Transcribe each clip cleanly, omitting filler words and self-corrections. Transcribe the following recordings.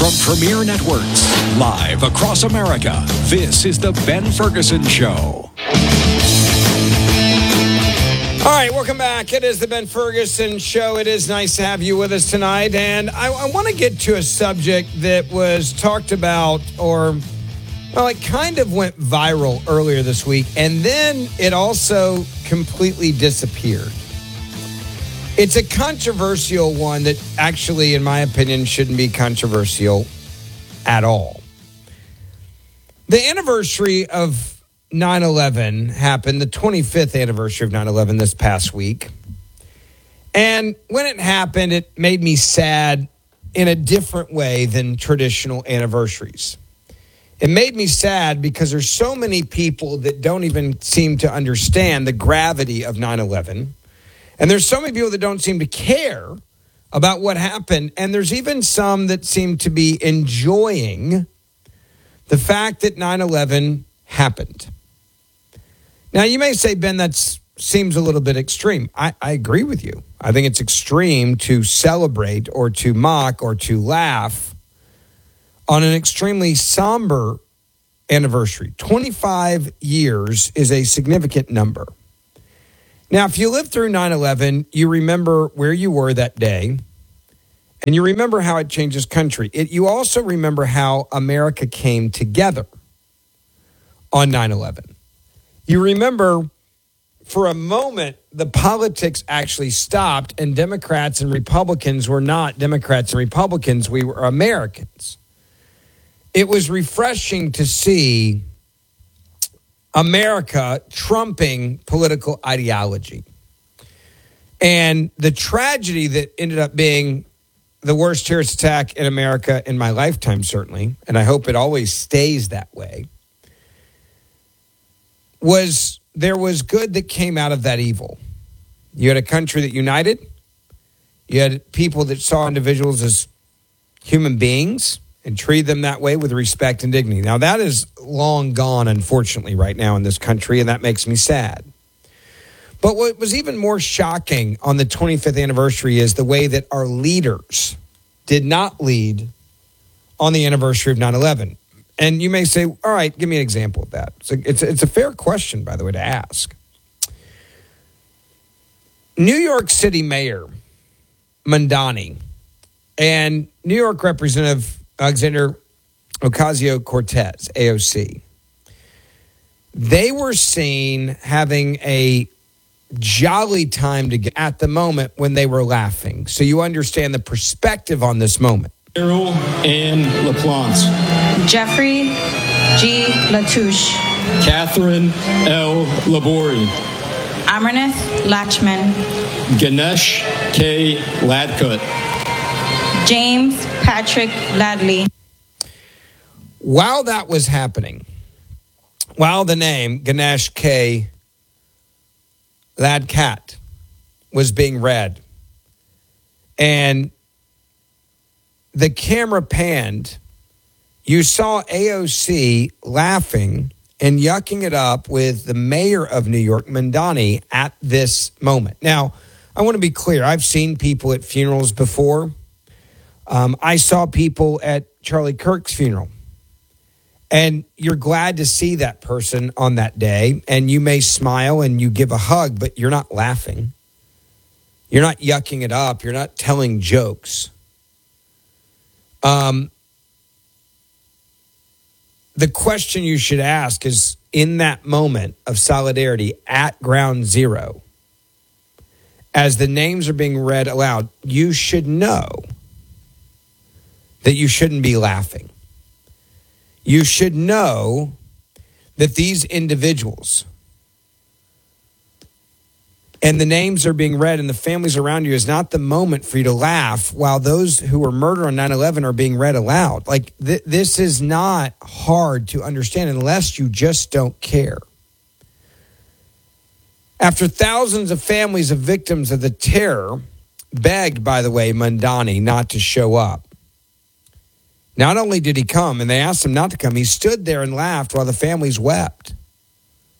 From Premier Networks, live across America, this is The Ben Ferguson Show. All right, welcome back. It is The Ben Ferguson Show. It is nice to have you with us tonight. And I want to get to a subject that was talked about, or, well, it kind of went viral earlier this week. And then it also completely disappeared. It's a controversial one that actually, in my opinion, shouldn't be controversial at all. The anniversary of 9/11 happened, the 25th anniversary of 9/11 this past week. And when it happened, it made me sad in a different way than traditional anniversaries. It made me sad because there's so many people that don't even seem to understand the gravity of 9/11. And there's so many people that don't seem to care about what happened. And there's even some that seem to be enjoying the fact that 9/11 happened. Now, you may say, Ben, that seems a little bit extreme. I agree with you. I think it's extreme to celebrate or to mock or to laugh on an extremely somber anniversary. 25 years is a significant number. Now, if you lived through 9/11, you remember where you were that day, and you remember how it changed this country. You also remember how America came together on 9/11. You remember, for a moment, the politics actually stopped, and Democrats and Republicans were not Democrats and Republicans. We were Americans. It was refreshing to see America trumping political ideology. And the tragedy that ended up being the worst terrorist attack in America in my lifetime, certainly, and I hope it always stays that way, was there was good that came out of that evil. You had a country that united. You had people that saw individuals as human beings and treat them that way with respect and dignity. Now, that is long gone, unfortunately, right now in this country, and that makes me sad. But what was even more shocking on the 25th anniversary is the way that our leaders did not lead on the anniversary of 9/11. And you may say, all right, give me an example of that. So it's a fair question, by the way, to ask. New York City Mayor Mamdani and New York Representative Alexandria Ocasio-Cortez, AOC, they were seen having a jolly time together at the moment when they were laughing. So you understand the perspective on this moment. Carol Ann LaPlante. Jeffrey G. Latouche. Catherine L. Labori. Amarnath Lachman. Ganesh K. Ladkut. James Patrick Ladley. While that was happening, while the name Ganesh K. Ladkut was being read, and the camera panned, you saw AOC laughing and yucking it up with the mayor of New York, Mamdani, at this moment. Now, I want to be clear. I've seen people at funerals before. I saw people at Charlie Kirk's funeral. And you're glad to see that person on that day. And you may smile and you give a hug, but you're not laughing. You're not yucking it up. You're not telling jokes. The question you should ask is, in that moment of solidarity at ground zero, as the names are being read aloud, you should know that you shouldn't be laughing. You should know that these individuals and the names are being read and the families around you is not the moment for you to laugh while those who were murdered on 9/11 are being read aloud. Like, this is not hard to understand unless you just don't care. After thousands of families of victims of the terror begged, by the way, Mamdani not to show up, not only did he come, and they asked him not to come, he stood there and laughed while the families wept.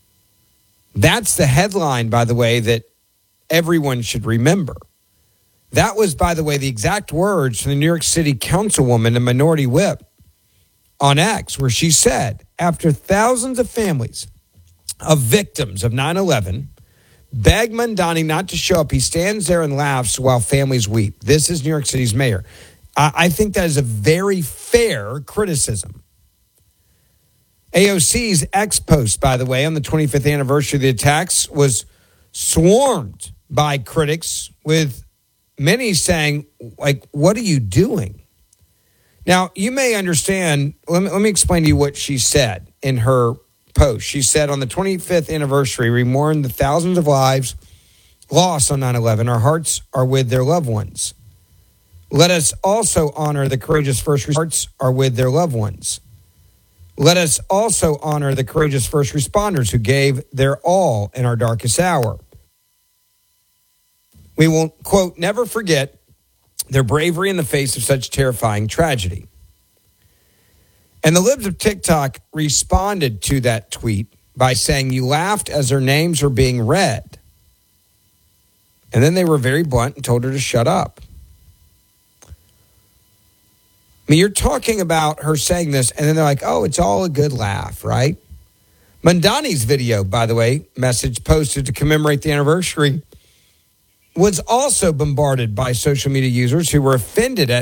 That's the headline, by the way, that everyone should remember. That was, by the way, the exact words from the New York City councilwoman and minority whip on X, where she said, after thousands of families of victims of 9/11 beg Mamdani not to show up, he stands there and laughs while families weep. This is New York City's mayor. I think that is a very fair criticism. AOC's X post, by the way, on the 25th anniversary of the attacks was swarmed by critics, with many saying, like, what are you doing? Now, you may understand. Let me explain to you what she said in her post. She said, on the 25th anniversary, we mourn the thousands of lives lost on 9/11. Our hearts are with their loved ones. Let us also honor the courageous first responders are with their loved ones. Let us also honor the courageous first responders who gave their all in our darkest hour. We will, quote, never forget their bravery in the face of such terrifying tragedy. And the libs of TikTok responded to that tweet by saying, you laughed as their names were being read. And then they were very blunt and told her to shut up. I mean, you're talking about her saying this, and then they're like, oh, it's all a good laugh, right? Mamdani's video, by the way, message posted to commemorate the anniversary, was also bombarded by social media users who were offended at